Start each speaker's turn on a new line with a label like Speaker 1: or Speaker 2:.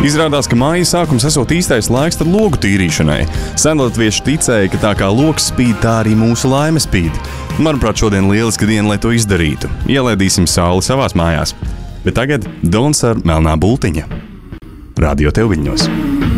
Speaker 1: Izrādās, ka māja sākums esot īstais laiks tad logu tīrīšanai. Senlatvieši ticēja, ka tā kā logs spīd, tā arī mūsu laime spīd. Manuprāt, šodien lieliska diena, lai to izdarītu. Ielaidīsim sauli savās mājās. Bet tagad Dons ar melnā bultiņa. Radio tev viņos.